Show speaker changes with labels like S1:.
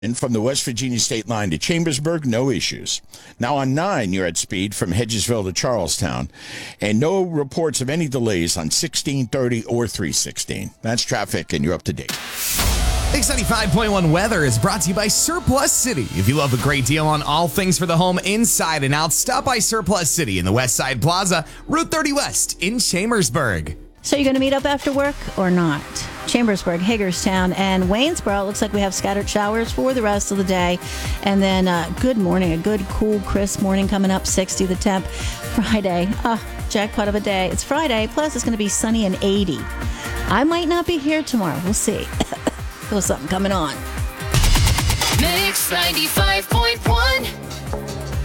S1: And from the West Virginia state line to Chambersburg, no issues. Now on 9, you're at speed from Hedgesville to Charlestown. And no reports of any delays on 1630 or 316. That's traffic, and you're up to date.
S2: Mix 95.1 weather is brought to you by Surplus City. If you love a great deal on all things for the home inside and out, stop by Surplus City in the West Side Plaza, Route 30 West in Chambersburg.
S3: So you're going to meet up after work or not? Chambersburg, Hagerstown, and Waynesboro. It looks like we have scattered showers for the rest of the day. And then good morning, a good, cool, crisp morning coming up, 60 the temp. Friday, jackpot of a day. It's Friday, plus it's going to be sunny and 80. I might not be here tomorrow. We'll see. There's something coming on.
S4: Mix 95.1.